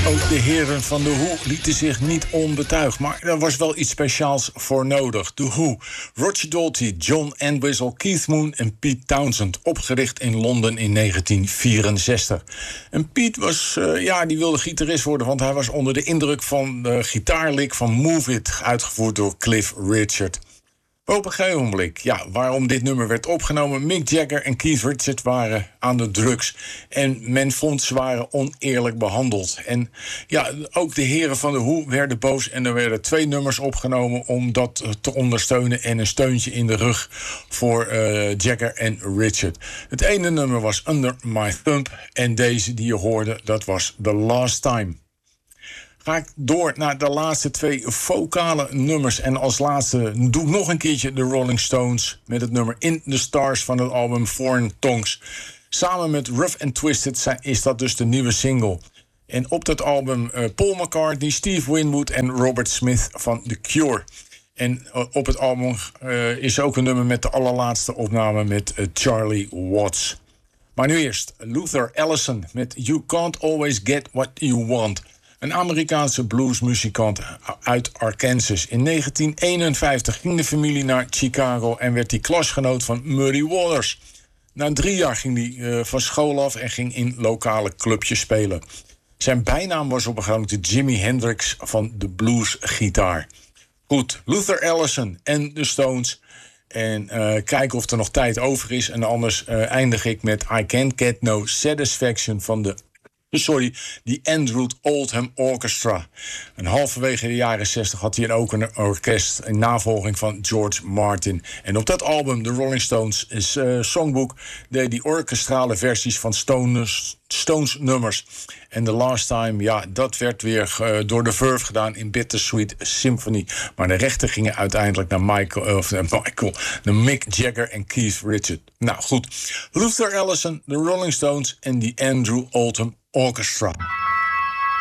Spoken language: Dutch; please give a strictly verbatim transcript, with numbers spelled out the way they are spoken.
Ook de heren van The Who lieten zich niet onbetuigd, maar er was wel iets speciaals voor nodig. The Who, Roger Daltrey, John Entwistle, Keith Moon en Pete Townshend, opgericht in Londen in negentien vierenzestig. En Pete was, uh, ja, die wilde gitarist worden, want hij was onder de indruk van de gitaarlick van Move It, uitgevoerd door Cliff Richard. Op een gegeven moment, ja, waarom dit nummer werd opgenomen. Mick Jagger en Keith Richards waren aan de drugs. En men vond ze waren oneerlijk behandeld. En ja, ook de heren van de Who werden boos. En er werden twee nummers opgenomen om dat te ondersteunen. En een steuntje in de rug voor uh, Jagger en Richard. Het ene nummer was Under My Thumb. En deze die je hoorde, dat was The Last Time. Ga ik door naar de laatste twee vocale nummers. En als laatste doe ik nog een keertje de Rolling Stones met het nummer In the Stars van het album Foreign Tongues. Samen met Rough and Twisted is dat dus de nieuwe single. En op dat album uh, Paul McCartney, Steve Winwood en Robert Smith van The Cure. En uh, op het album uh, is ook een nummer met de allerlaatste opname met uh, Charlie Watts. Maar nu eerst Luther Allison met You Can't Always Get What You Want. Een Amerikaanse bluesmuzikant uit Arkansas. In negentien eenenvijftig ging de familie naar Chicago en werd hij klasgenoot van Muddy Waters. Na drie jaar ging hij uh, van school af en ging in lokale clubjes spelen. Zijn bijnaam was op een gegeven moment de Jimi Hendrix van de bluesgitaar. Goed, Luther Allison en de Stones. En uh, kijken of er nog tijd over is. En anders uh, eindig ik met I Can't Get No Satisfaction van de... Sorry, die Andrew Oldham Orchestra. En halverwege de jaren zestig had hij ook een orkest in navolging van George Martin. En op dat album, The Rolling Stones uh, Songbook, deed die orkestrale versies van Stones, Stones nummers. En The Last Time, ja, dat werd weer uh, door de Verve gedaan in Bittersweet Symphony. Maar de rechten gingen uiteindelijk naar Michael, of, uh, Michael, naar Mick Jagger en Keith Richards. Nou goed, Luther Allison, The Rolling Stones en die Andrew Oldham Orchestra.